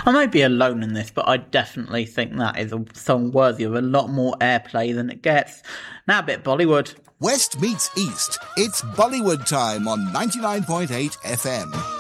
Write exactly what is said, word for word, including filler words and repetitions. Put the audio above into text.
I may be alone in this, but I definitely think that is a song worthy of a lot more airplay than it gets. Now a bit Bollywood. West meets East. It's Bollywood time on ninety-nine point eight F M.